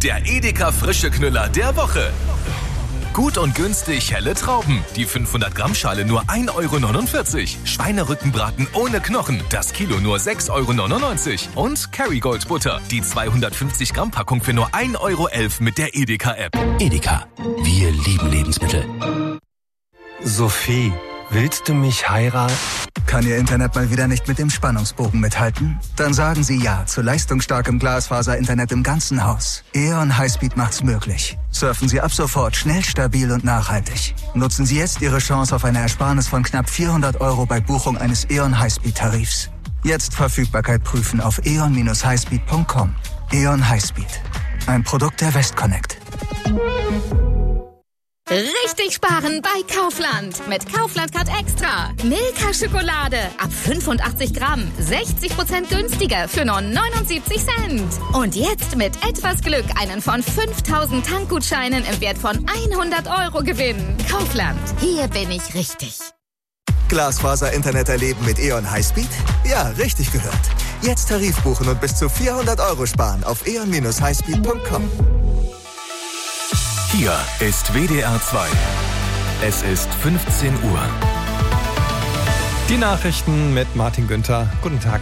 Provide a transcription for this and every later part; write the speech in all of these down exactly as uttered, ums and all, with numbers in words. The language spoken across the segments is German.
der Edeka frische Knüller der Woche. Gut und günstig helle Trauben. Die fünfhundert Gramm Schale nur ein Euro neunundvierzig. Schweinerückenbraten ohne Knochen. Das Kilo nur sechs Euro neunundneunzig. Und Kerrygold Butter. Die zweihundertfünfzig Gramm Packung für nur ein Euro elf mit der Edeka-App. Edeka. Wir lieben Lebensmittel. Sophie, willst du mich heiraten? Kann Ihr Internet mal wieder nicht mit dem Spannungsbogen mithalten? Dann sagen Sie ja zu leistungsstarkem Glasfaser-Internet im ganzen Haus. E O N Highspeed macht's möglich. Surfen Sie ab sofort schnell, stabil und nachhaltig. Nutzen Sie jetzt Ihre Chance auf eine Ersparnis von knapp vierhundert Euro bei Buchung eines E O N Highspeed-Tarifs. Jetzt Verfügbarkeit prüfen auf e o n Bindestrich highspeed punkt com. E O N Highspeed. Ein Produkt der Westconnect. Richtig sparen bei Kaufland. Mit Kaufland Card Extra. Milka Schokolade ab fünfundachtzig Gramm. sechzig Prozent günstiger für nur neunundsiebzig Cent. Und jetzt mit etwas Glück einen von fünftausend Tankgutscheinen im Wert von hundert Euro gewinnen. Kaufland. Hier bin ich richtig. Glasfaser-Internet erleben mit E O N Highspeed? Ja, richtig gehört. Jetzt Tarif buchen und bis zu vierhundert Euro sparen auf e o n Bindestrich highspeed punkt com. Hier ist W D R zwei. Es ist fünfzehn Uhr. Die Nachrichten mit Martin Günther. Guten Tag.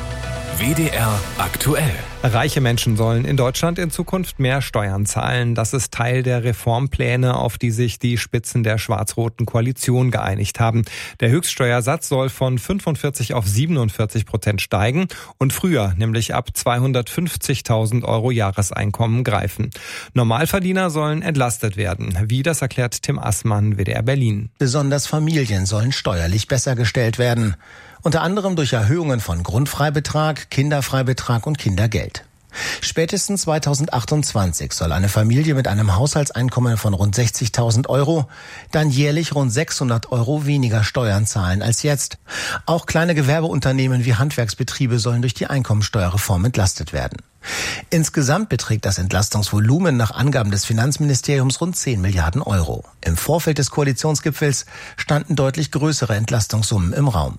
W D R aktuell. Reiche Menschen sollen in Deutschland in Zukunft mehr Steuern zahlen. Das ist Teil der Reformpläne, auf die sich die Spitzen der schwarz-roten Koalition geeinigt haben. Der Höchststeuersatz soll von fünfundvierzig auf siebenundvierzig Prozent steigen und früher, nämlich ab zweihundertfünfzigtausend Euro Jahreseinkommen greifen. Normalverdiener sollen entlastet werden. Wie, das erklärt Tim Assmann, W D R Berlin. Besonders Familien sollen steuerlich besser gestellt werden. Unter anderem durch Erhöhungen von Grundfreibetrag, Kinderfreibetrag und Kindergeld. Spätestens zweitausendachtundzwanzig soll eine Familie mit einem Haushaltseinkommen von rund sechzigtausend Euro dann jährlich rund sechshundert Euro weniger Steuern zahlen als jetzt. Auch kleine Gewerbeunternehmen wie Handwerksbetriebe sollen durch die Einkommensteuerreform entlastet werden. Insgesamt beträgt das Entlastungsvolumen nach Angaben des Finanzministeriums rund zehn Milliarden Euro. Im Vorfeld des Koalitionsgipfels standen deutlich größere Entlastungssummen im Raum.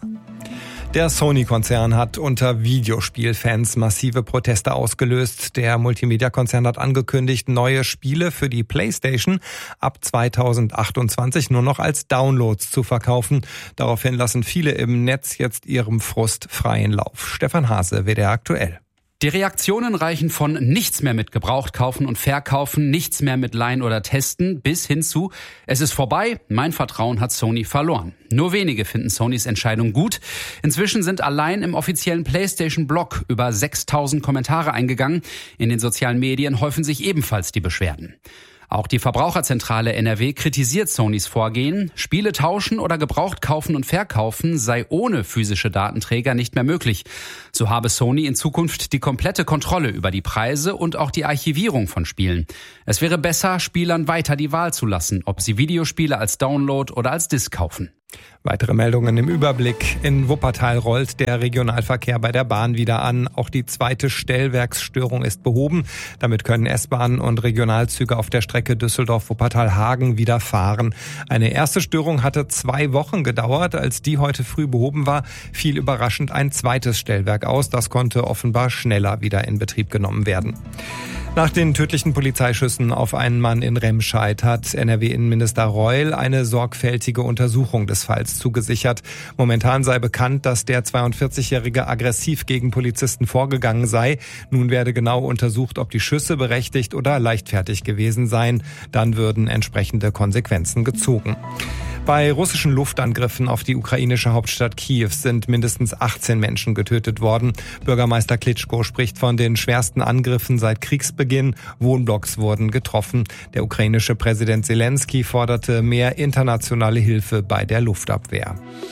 Der Sony-Konzern hat unter Videospielfans massive Proteste ausgelöst. Der Multimedia-Konzern hat angekündigt, neue Spiele für die PlayStation ab zweitausendachtundzwanzig nur noch als Downloads zu verkaufen. Daraufhin lassen viele im Netz jetzt ihrem Frust freien Lauf. Stefan Hase, W D R aktuell. Die Reaktionen reichen von nichts mehr mit Gebraucht kaufen und verkaufen, nichts mehr mit Leihen oder Testen, bis hin zu es ist vorbei, mein Vertrauen hat Sony verloren. Nur wenige finden Sonys Entscheidung gut. Inzwischen sind allein im offiziellen PlayStation-Blog über sechstausend Kommentare eingegangen. In den sozialen Medien häufen sich ebenfalls die Beschwerden. Auch die Verbraucherzentrale N R W kritisiert Sonys Vorgehen. Spiele tauschen oder gebraucht kaufen und verkaufen sei ohne physische Datenträger nicht mehr möglich. So habe Sony in Zukunft die komplette Kontrolle über die Preise und auch die Archivierung von Spielen. Es wäre besser, Spielern weiter die Wahl zu lassen, ob sie Videospiele als Download oder als Disc kaufen. Weitere Meldungen im Überblick. In Wuppertal rollt der Regionalverkehr bei der Bahn wieder an. Auch die zweite Stellwerksstörung ist behoben. Damit können S-Bahnen und Regionalzüge auf der Strecke Düsseldorf-Wuppertal-Hagen wieder fahren. Eine erste Störung hatte zwei Wochen gedauert. Als die heute früh behoben war, fiel überraschend ein zweites Stellwerk aus. Das konnte offenbar schneller wieder in Betrieb genommen werden. Nach den tödlichen Polizeischüssen auf einen Mann in Remscheid hat N R W-Innenminister Reul eine sorgfältige Untersuchung des Falls zugesichert. Momentan sei bekannt, dass der zweiundvierzigjährige aggressiv gegen Polizisten vorgegangen sei. Nun werde genau untersucht, ob die Schüsse berechtigt oder leichtfertig gewesen seien. Dann würden entsprechende Konsequenzen gezogen. Bei russischen Luftangriffen auf die ukrainische Hauptstadt Kiew sind mindestens achtzehn Menschen getötet worden. Bürgermeister Klitschko spricht von den schwersten Angriffen seit Kriegsbeginn. Wohnblocks wurden getroffen. Der ukrainische Präsident Zelensky forderte mehr internationale Hilfe bei der Luftabwehr.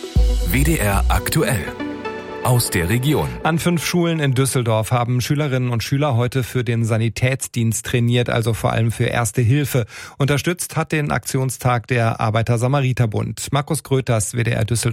W D R aktuell. Aus der Region. An fünf Schulen in Düsseldorf haben Schülerinnen und Schüler heute für den Sanitätsdienst trainiert, also vor allem für Erste Hilfe. Unterstützt hat den Aktionstag der Arbeiter-Samariter-Bund. Markus Gröters, W D R Düsseldorf.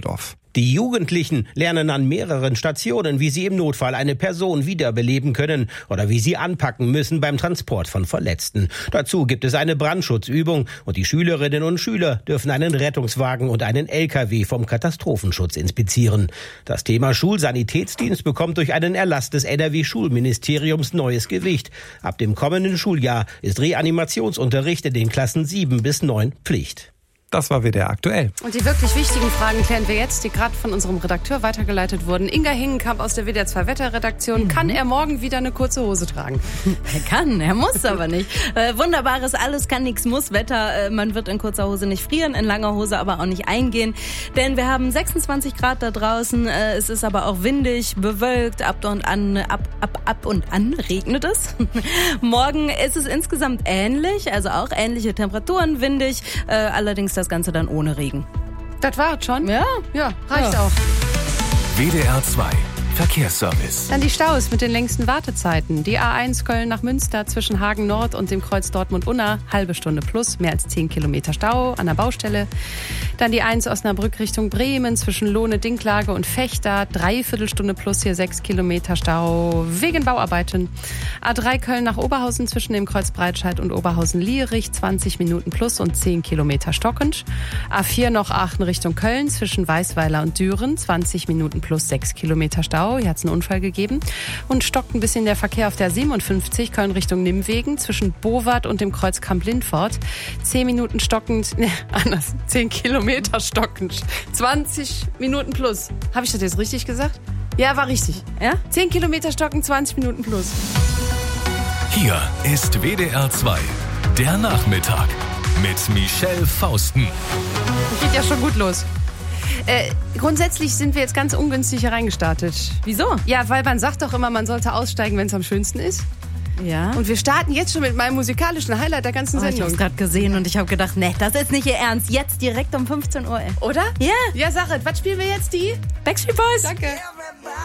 Die Jugendlichen lernen an mehreren Stationen, wie sie im Notfall eine Person wiederbeleben können oder wie sie anpacken müssen beim Transport von Verletzten. Dazu gibt es eine Brandschutzübung und die Schülerinnen und Schüler dürfen einen Rettungswagen und einen L K W vom Katastrophenschutz inspizieren. Das Thema Schulsanitätsdienst bekommt durch einen Erlass des N R W-Schulministeriums neues Gewicht. Ab dem kommenden Schuljahr ist Reanimationsunterricht in den Klassen sieben bis neun Pflicht. Das war W D R aktuell. Und die wirklich wichtigen Fragen klären wir jetzt, die gerade von unserem Redakteur weitergeleitet wurden. Inga Hingenkamp aus der W D R zwei Wetterredaktion. Mhm. Kann er morgen wieder eine kurze Hose tragen? Er kann, er muss aber nicht. Äh, wunderbares Alles kann, nichts muss Wetter. Äh, man wird in kurzer Hose nicht frieren, in langer Hose aber auch nicht eingehen. Denn wir haben sechsundzwanzig Grad da draußen. Äh, es ist aber auch windig, bewölkt. Ab und an, ab, ab, ab und an regnet es. Morgen ist es insgesamt ähnlich, also auch ähnliche Temperaturen, windig. Äh, allerdings das Ganze dann ohne Regen. Das war's schon? Ja. Ja, reicht ja. auch. W D R zwei Verkehrsservice. Dann die Staus mit den längsten Wartezeiten. Die A eins Köln nach Münster zwischen Hagen Nord und dem Kreuz Dortmund-Unna. Halbe Stunde plus, mehr als zehn Kilometer Stau an der Baustelle. Dann die eins Osnabrück Richtung Bremen zwischen Lohne, Dinklage und Fechter. Dreiviertel Stunde plus, hier sechs Kilometer Stau wegen Bauarbeiten. A drei Köln nach Oberhausen zwischen dem Kreuz Breitscheid und Oberhausen-Lierich. zwanzig Minuten plus und zehn Kilometer stockend. A vier noch Aachen Richtung Köln zwischen Weißweiler und Düren. zwanzig Minuten plus, sechs Kilometer Stau. Hier hat es einen Unfall gegeben. Und stockt ein bisschen der Verkehr auf der siebenundfünfzig Köln Richtung Nimwegen zwischen Bowart und dem Kreuz Kamp-Lindfort. zehn Minuten stockend, ne, anders, zehn Kilometer stockend. zwanzig Minuten plus. Habe ich das jetzt richtig gesagt? Ja, war richtig. Ja? zehn Kilometer stockend, zwanzig Minuten plus. Hier ist W D R zwei, der Nachmittag mit Michelle Fausten. Das geht ja schon gut los. Äh, grundsätzlich sind wir jetzt ganz ungünstig hier reingestartet. Wieso? Ja, weil man sagt doch immer, man sollte aussteigen, wenn es am schönsten ist. Ja. Und wir starten jetzt schon mit meinem musikalischen Highlight der ganzen oh, Sendung. Ich hab's gerade gesehen und ich habe gedacht, ne, das ist nicht Ihr Ernst. Jetzt direkt um fünfzehn Uhr. Oder? Ja. Ja, sag es. Was spielen wir jetzt, die? Backstreet Boys. Danke.